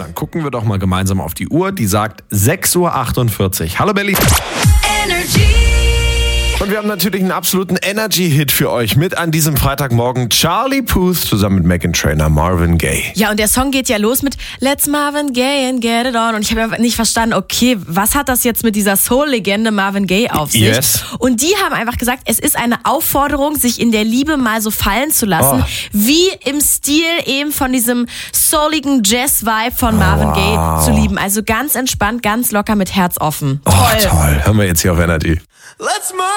dann gucken wir doch mal gemeinsam auf die Uhr. Die sagt 6:48 Uhr. Hallo Berlin. Und wir haben natürlich einen absoluten Energy-Hit für euch mit an diesem Freitagmorgen. Charlie Puth zusammen mit Meghan Trainor, Marvin Gaye. Ja, und der Song geht ja los mit Let's Marvin Gaye and get it on. Und ich habe einfach nicht verstanden, okay, was hat das jetzt mit dieser Soul-Legende Marvin Gaye auf sich? Yes. Und die haben einfach gesagt, es ist eine Aufforderung, sich in der Liebe mal so fallen zu lassen, wie im Stil eben von diesem souligen Jazz-Vibe von Marvin Gaye zu lieben. Also ganz entspannt, ganz locker mit Herz offen. Toll. Hören wir jetzt hier auf Energy. Let's